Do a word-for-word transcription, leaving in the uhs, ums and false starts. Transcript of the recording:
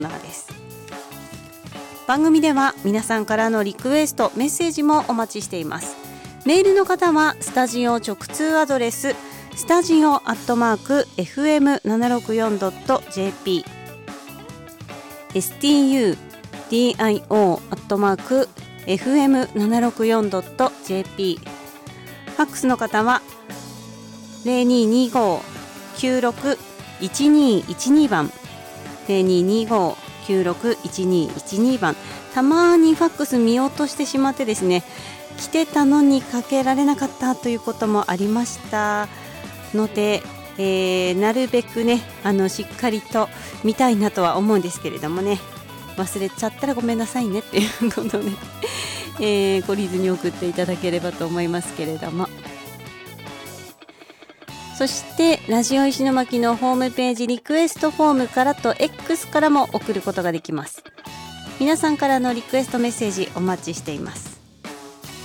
ナーです。番組では皆さんからのリクエストメッセージもお待ちしています。メールの方はスタジオ直通アドレススタジオアットマーク エフエムななろくよんドットジェーピー スタジオアットマーク エフエムななろくよんドットジェーピー ファックスの方はゼロにーにーごーきゅうろくいちにーいちにばんゼロにーにーごーきゅうろくいちにーいちにばん。たまにファックス見落としてしまってですね、来てたのにかけられなかったということもありましたので、えー、なるべくねあのしっかりと見たいなとは思うんですけれどもね、忘れちゃったらごめんなさいねっていうことで、えー、懲りずに送っていただければと思いますけれども、そしてラジオ石巻のホームページリクエストフォームからと X からも送ることができます。皆さんからのリクエストメッセージお待ちしています。